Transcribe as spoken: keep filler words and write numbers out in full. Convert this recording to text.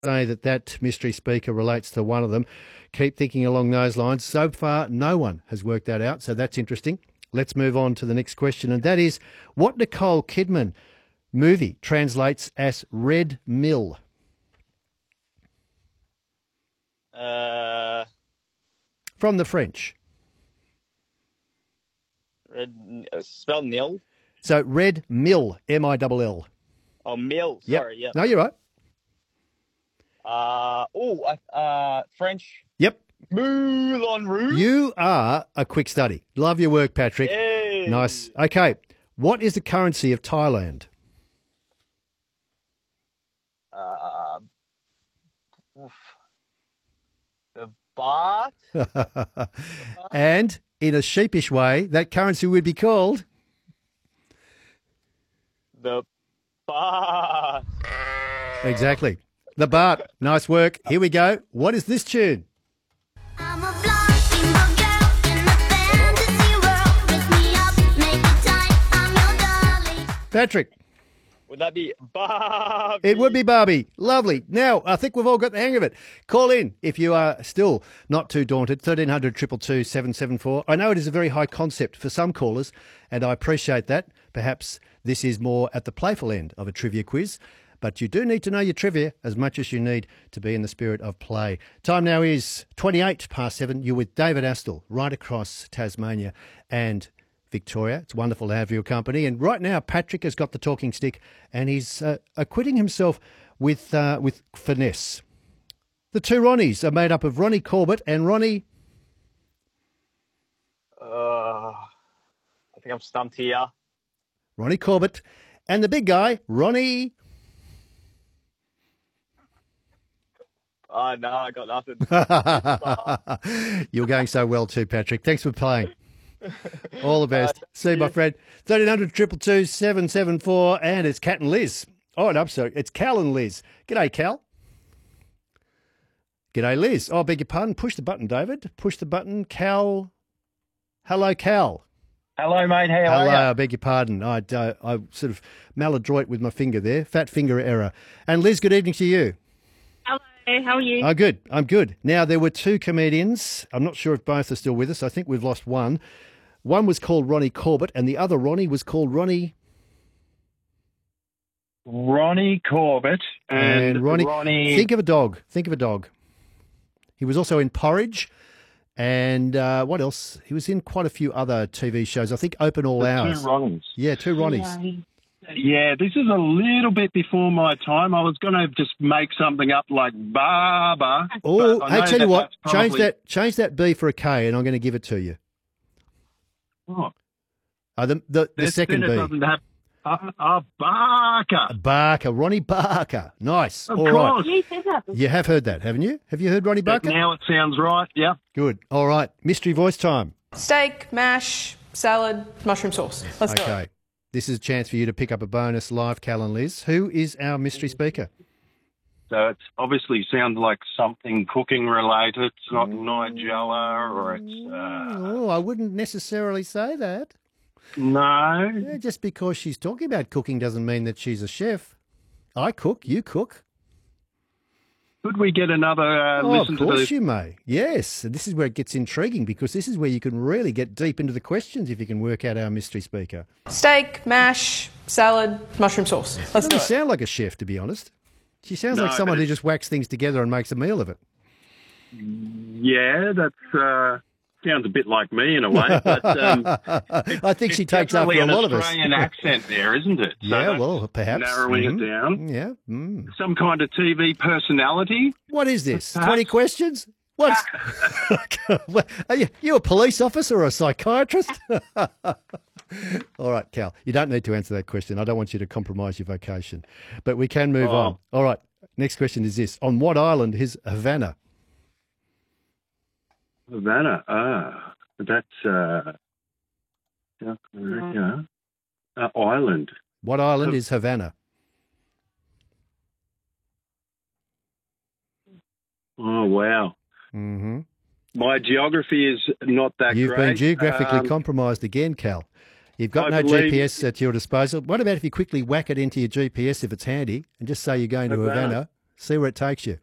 say that that mystery speaker relates to one of them. Keep thinking along those lines. So far, no one has worked that out, so that's interesting. Let's move on to the next question, and that is, what Nicole Kidman movie translates as Red Mill? Uh, From the French. red, uh, spelled nil. So Red Mill, M I L L. Oh, mill. Yep. Sorry. Yeah. No, you're right. Uh, oh, uh, French. Yep. Moulin Rouge. You are a quick study. Love your work, Patrick. Hey. Nice. Okay. What is the currency of Thailand? Uh, oof. The baht. And in a sheepish way, that currency would be called? The baht. Exactly. The baht. Nice work. Here we go. What is this tune? I'm a blonde single girl in a fantasy world. Dress me up, make it tight, I'm your darling. Patrick. Would that be Barbie? It would be Barbie. Lovely. Now, I think we've all got the hang of it. Call in if you are still not too daunted. thirteen hundred, two two two, seven seven four. I know it is a very high concept for some callers, and I appreciate that. Perhaps this is more at the playful end of a trivia quiz, but you do need to know your trivia as much as you need to be in the spirit of play. Time now is twenty-eight past seven. You're with David Astle right across Tasmania and Victoria. It's wonderful to have your company. And right now, Patrick has got the talking stick, and he's uh, acquitting himself with uh, with finesse. The two Ronnies are made up of Ronnie Corbett and Ronnie... Uh, I think I'm stumped here. Ronnie Corbett. And the big guy, Ronnie... Oh, no, I got nothing. You're going so well too, Patrick. Thanks for playing. All the best. See you, my friend. thirteen hundred, two two two, seven seven four. And it's Cat and Liz. Oh, no, I'm sorry. It's Cal and Liz. G'day, Cal. G'day, Liz. Oh, I beg your pardon. Push the button, David. Push the button. Cal. Hello, Cal. Hello, mate. How Hello, are you? I beg your pardon. I, uh, I sort of maladroit with my finger there. Fat finger error. And Liz, good evening to you. Hello, how are you? Oh, good. I'm good. Now, there were two comedians. I'm not sure if both are still with us. I think we've lost one. One was called Ronnie Corbett, and the other Ronnie was called Ronnie... Ronnie Corbett and, And Ronnie... Ronnie. Think of a dog. Think of a dog. He was also in Porridge. And uh, what else? He was in quite a few other T V shows. I think Open All the Hours. Two Ronnies. Yeah, two Ronnies. Yeah, this is a little bit before my time. I was going to just make something up like Barber. Oh, but I hey, know tell you that what. that's Change probably- that Change that B for a K, and I'm going to give it to you. Oh, Uh, the the, the this- second then it B. doesn't have uh, uh, Barker. Barker. Ronnie Barker. Nice. Of All right. course. You said that. You have heard that, haven't you? Have you heard Ronnie But Barker? now it sounds right. Yeah. Good. All right. Mystery voice time. Steak, mash, salad, mushroom sauce. Let's do it. Okay. This is a chance for you to pick up a bonus live, Cal and Liz. Who is our mystery speaker? So it's obviously sounds like something cooking related. It's not Nigella or it's uh, Oh, I wouldn't necessarily say that. no. Yeah, just because she's talking about cooking doesn't mean that she's a chef. I cook, you cook. Could we get another uh, Oh, listen of to course the you may. Yes, and this is where it gets intriguing because this is where you can really get deep into the questions if you can work out our mystery speaker. Steak, mash, salad, mushroom sauce. Let's do Doesn't it. sound like a chef, to be honest. She sounds No, like someone but who it's- just whacks things together and makes a meal of it. Yeah, that's uh, sounds a bit like me in a way, but um, I think she it's takes after definitely a an lot of us. Australian accent there, isn't it? So Yeah, that's well, perhaps. narrowing Mhm. it down. Yeah. Mm. Some kind of T V personality. What is this? Perhaps. twenty questions? What? Are you, you a police officer or a psychiatrist? All right, Cal, you don't need to answer that question. I don't want you to compromise your vocation. But we can move Oh. on. All right, next question is this. On what island is Havana? Havana. Ah, that's uh, South America. Uh, Ireland. What island is Havana? Oh, wow. Mm-hmm. My geography is not that You've great. been geographically Um, compromised again, Cal. You've got I no believe- G P S at your disposal. What about if you quickly whack it into your G P S if it's handy and just say you're going to Havana. Havana? See where it takes you.